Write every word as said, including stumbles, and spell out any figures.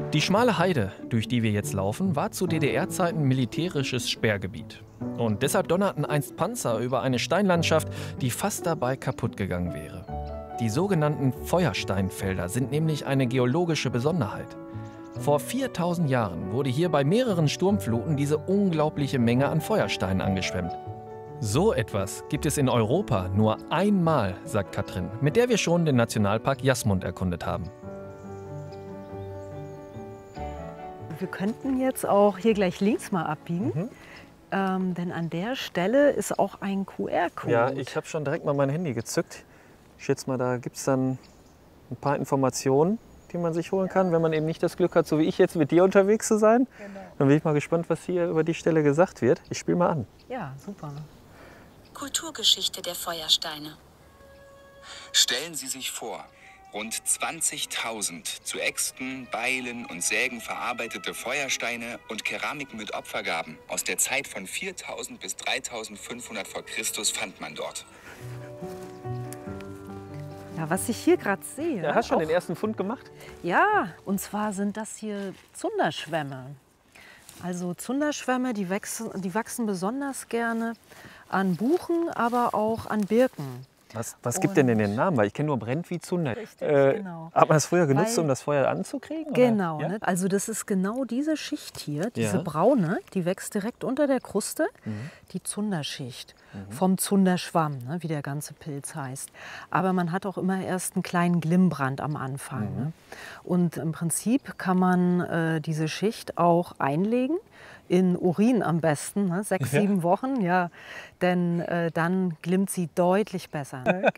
Die schmale Heide, durch die wir jetzt laufen, war zu D D R-Zeiten militärisches Sperrgebiet. Und deshalb donnerten einst Panzer über eine Steinlandschaft, die fast dabei kaputt gegangen wäre. Die sogenannten Feuersteinfelder sind nämlich eine geologische Besonderheit. Vor viertausend Jahren wurde hier bei mehreren Sturmfluten diese unglaubliche Menge an Feuersteinen angeschwemmt. So etwas gibt es in Europa nur einmal, sagt Katrin, mit der wir schon den Nationalpark Jasmund erkundet haben. Wir könnten jetzt auch hier gleich links mal abbiegen, Mhm. ähm, denn an der Stelle ist auch ein Q R-Code. Ja, ich habe schon direkt mal mein Handy gezückt. Ich schätze mal, da gibt es dann ein paar Informationen, die man sich holen kann, wenn man eben nicht das Glück hat, so wie ich jetzt mit dir unterwegs zu sein. Genau. Dann bin ich mal gespannt, was hier über die Stelle gesagt wird. Ich spiele mal an. Ja, super. Kulturgeschichte der Feuersteine. Stellen Sie sich vor, rund zwanzigtausend zu Äxten, Beilen und Sägen verarbeitete Feuersteine und Keramiken mit Opfergaben aus der Zeit von viertausend bis dreitausendfünfhundert vor Christus fand man dort. Ja, was ich hier gerade sehe. Ja, hast du schon auch, den ersten Fund gemacht? Ja, und zwar sind das hier Zunderschwämme. Also Zunderschwämme, die wachsen, die wachsen besonders gerne an Buchen, aber auch an Birken. Was, was gibt denn denn den Namen? Weil ich kenne nur Brennt wie Zunder. Richtig, Äh, genau. Hat man das früher genutzt, Weil- um das Feuer anzukriegen? Genau, Oder? Ja? ne? Also das ist genau diese Schicht hier, diese Ja. braune, die wächst direkt unter der Kruste, die Zunderschicht vom Zunderschwamm, ne? Wie der ganze Pilz heißt. Aber man hat auch immer erst einen kleinen Glimmbrand am Anfang. Ne? Und im Prinzip kann man äh, diese Schicht auch einlegen, in Urin am besten, ne? sechs, Ja. sieben Wochen, ja, denn äh, dann glimmt sie deutlich besser. Ne?